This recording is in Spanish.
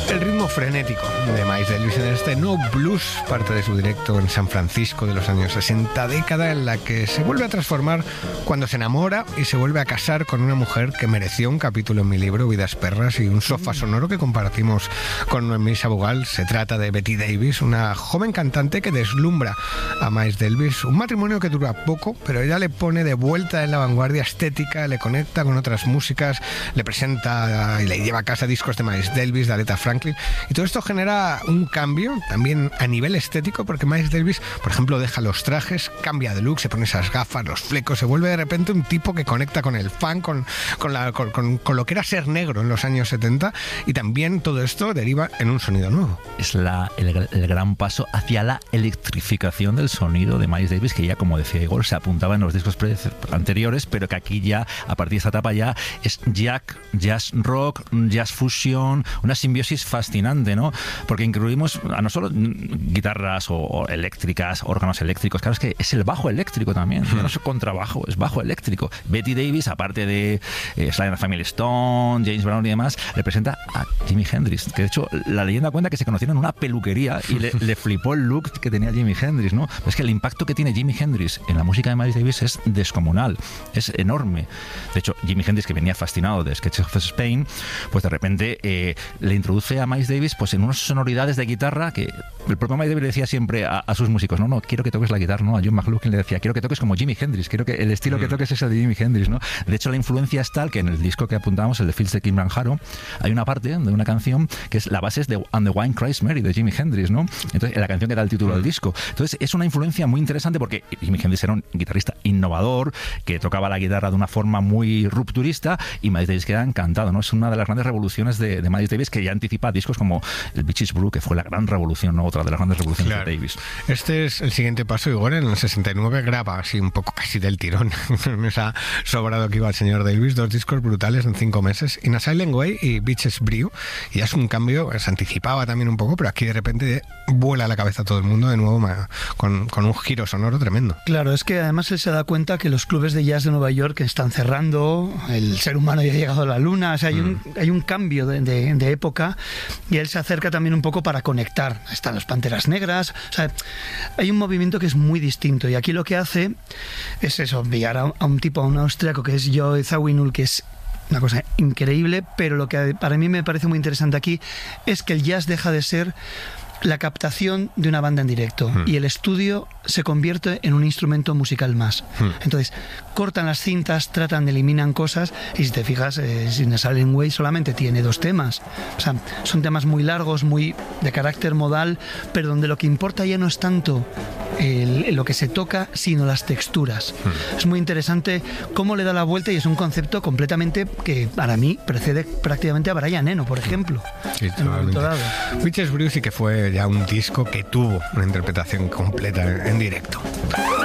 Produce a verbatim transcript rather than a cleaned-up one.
El ritmo frenético de Miles Davis en este No Blues, parte de su directo en San Francisco de los años sesenta, década en la que se vuelve a transformar cuando se enamora y se vuelve a casar con una mujer que mereció un capítulo en mi libro Vidas Perras y un sofá sonoro que compartimos con Noemí Sabugal. Se trata de Betty Davis, una joven cantante que deslumbra a Miles Davis, un matrimonio que dura poco, pero ella le pone de vuelta en la vanguardia estética, le conecta con otras músicas, le presenta y le lleva a casa discos de Miles Davis, de Aretha Franklin, y todo esto genera un cambio también a nivel estético, porque Miles Davis, por ejemplo, deja los trajes, cambia de look, se pone esas gafas, los flecos, se vuelve de repente un tipo que conecta con el funk, con, con, la, con, con, con lo que era ser negro en los años setenta, y también todo esto deriva en un sonido nuevo. Es la, el, el gran paso hacia la electrificación del sonido de Miles Davis, que ya, como decía Igor, se apuntaba en los discos pre- anteriores, pero que aquí ya, a partir de esta etapa ya, es jazz, jazz rock, jazz fusion, una simbiosis fascinante, ¿no? Porque incluimos a no solo guitarras o, o eléctricas, órganos eléctricos, claro, es que es el bajo eléctrico también, hmm. no es contrabajo, es bajo eléctrico. Betty Davis, aparte de eh, Sly and the Family Stone, James Brown y demás, representa a Jimi Hendrix, que de hecho la leyenda cuenta que se conocieron en una peluquería y le, le flipó el look que tenía Jimi Hendrix, ¿no? Pero es que el impacto que tiene Jimi Hendrix en la música de Miles Davis es descomunal, es enorme. De hecho, Jimi Hendrix, que venía fascinado de Sketches of Spain, pues de repente eh, le introduce a Miles Davis pues en unas sonoridades de guitarra que el propio Miles Davis le decía siempre a, a sus músicos, no, no, quiero que toques la guitarra, no, a John McLaughlin le decía, quiero que toques como Jimi Hendrix, quiero que el estilo mm. que toques es el de Jimi Hendrix, ¿no? De hecho, la influencia es tal que en el disco que apuntábamos, el de Fields de Kim Branharo, hay una parte de una canción que es la base es de And the Wine Cries Mary de Jimi Hendrix, ¿no? Entonces, la canción que da el título mm. del disco. Entonces, es una influencia muy interesante porque Jimi Hendrix era un guitarrista innovador, que tocaba la guitarra de una forma muy rupturista, y Miles Davis queda encantado, ¿no? Es una de las grandes revoluciones de, de Miles Davis, que ya anticipa discos como el Bitches Brew, que fue la gran revolución, ¿no? Otra de las grandes revoluciones claro. de Davis. Este es el siguiente paso. Igor en el sesenta y nueve graba así un poco casi del tirón, nos ha sobrado que iba el señor Davis, dos discos brutales en cinco meses, In a Silent Way y Bitches Brew, y ya es un cambio, se anticipaba también un poco, pero aquí de repente vuela la cabeza a todo el mundo de nuevo con, con un giro sonoro tremendo. Claro, es que además él se da cuenta que los clubes de jazz de Nueva York están cerrando, el ser humano ya ha llegado a la luna, o sea, hay, mm. un, hay un cambio de, de, de época, y él se acerca también un poco para conectar. Están los Panteras Negras, o sea, hay un movimiento que es muy distinto, y aquí lo que hace es eso, enviar a, a un tipo, a un austriaco que es Joe Zawinul, que es una cosa increíble, pero lo que para mí me parece muy interesante aquí es que el jazz deja de ser la captación de una banda en directo hmm. y el estudio se convierte en un instrumento musical más. Hmm. Entonces, cortan las cintas, tratan, eliminan cosas, y si te fijas, eh, In a Silent Way solamente tiene dos temas. O sea, son temas muy largos, muy de carácter modal, pero donde lo que importa ya no es tanto el, lo que se toca, sino las texturas. Hmm. Es muy interesante cómo le da la vuelta, y es un concepto completamente que para mí precede prácticamente a Brian Eno, por ejemplo. Sí, totalmente. Bitches Brew sí que fue ya un disco que tuvo una interpretación completa en directo.